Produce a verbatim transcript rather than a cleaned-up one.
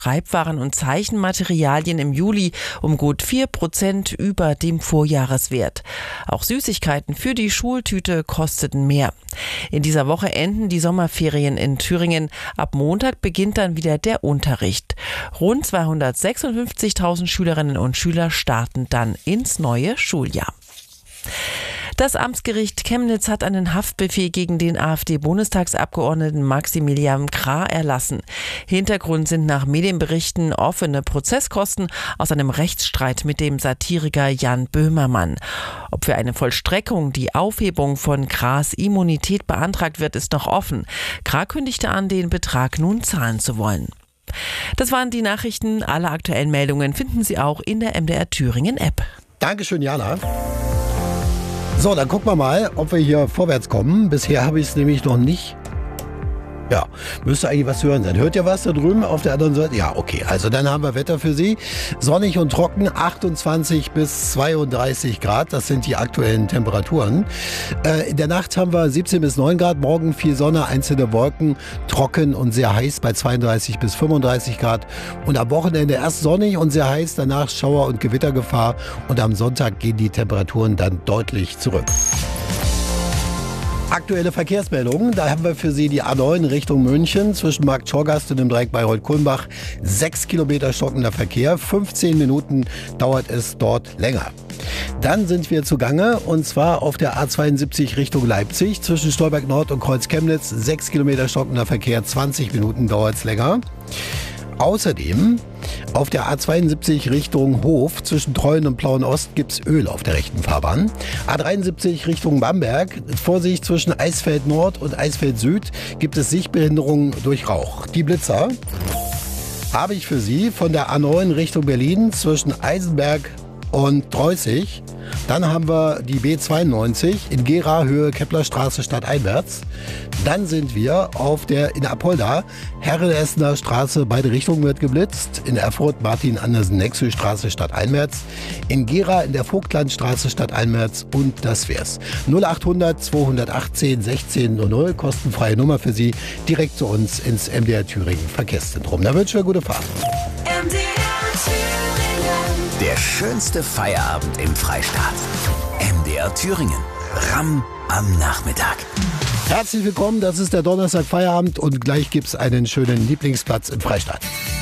Schreibwaren und Zeichenmaterialien im Juli um gut vier Prozent über dem Vorjahreswert. Auch Süßigkeiten für die Schultüte kosteten mehr. In dieser Woche enden die Sommerferien in Thüringen. Ab Montag beginnt dann wieder der Unterricht. Rund zweihundertsechsundfünfzigtausend Schülerinnen und Schüler starten dann ins neue Schuljahr. Das Amtsgericht Chemnitz hat einen Haftbefehl gegen den AfD-Bundestagsabgeordneten Maximilian Krah erlassen. Hintergrund sind nach Medienberichten offene Prozesskosten aus einem Rechtsstreit mit dem Satiriker Jan Böhmermann. Ob für eine Vollstreckung die Aufhebung von Krahs Immunität beantragt wird, ist noch offen. Krah kündigte an, den Betrag nun zahlen zu wollen. Das waren die Nachrichten. Alle aktuellen Meldungen finden Sie auch in der M D R Thüringen App. Dankeschön, Jana. So, dann gucken wir mal, ob wir hier vorwärts kommen. Bisher habe ich es nämlich noch nicht. Ja, müsste eigentlich was zu hören sein. Hört ihr was da drüben auf der anderen Seite? Ja, okay. Also dann haben wir Wetter für Sie. Sonnig und trocken, achtundzwanzig bis zweiunddreißig Grad. Das sind die aktuellen Temperaturen. Äh, in der Nacht haben wir siebzehn bis neun Grad. Morgen viel Sonne, einzelne Wolken, trocken und sehr heiß bei zweiunddreißig bis fünfunddreißig Grad. Und am Wochenende erst sonnig und sehr heiß, danach Schauer- und Gewittergefahr. Und am Sonntag gehen die Temperaturen dann deutlich zurück. Aktuelle Verkehrsmeldungen, da haben wir für Sie die A neun Richtung München zwischen Markt Schorgast und dem Dreieck Bayreuth-Kulmbach. Sechs Kilometer stockender Verkehr, fünfzehn Minuten dauert es dort länger. Dann sind wir zugange und zwar auf der A zweiundsiebzig Richtung Leipzig zwischen Stolberg Nord und Kreuz Chemnitz. Sechs Kilometer stockender Verkehr, zwanzig Minuten dauert es länger. Außerdem auf der A zweiundsiebzig Richtung Hof zwischen Treuen und Plauen Ost gibt es Öl auf der rechten Fahrbahn. A dreiundsiebzig Richtung Bamberg, Vorsicht zwischen Eisfeld Nord und Eisfeld Süd gibt es Sichtbehinderungen durch Rauch. Die Blitzer habe ich für Sie von der A neun Richtung Berlin zwischen Eisenberg und Treußig. Dann haben wir die B zweiundneunzig in Gera Höhe Keplerstraße stadteinwärts. Dann sind wir auf der in Apolda Herren-Essener Straße, beide Richtungen wird geblitzt. In Erfurt Martin-Andersen-Nexö-Straße stadteinwärts. In Gera in der Vogtlandstraße stadteinwärts und das wär's. null achthundert zweihundertachtzehn sechzehn null null, kostenfreie Nummer für Sie, direkt zu uns ins M D R Thüringen Verkehrszentrum. Da wünschen wir gute Fahrt. M D R Thüringen. Der schönste Feierabend im Freistaat. M D R Thüringen. Ramm am Nachmittag. Herzlich willkommen, das ist der Donnerstag Feierabend und gleich gibt's einen schönen Lieblingsplatz im Freistaat.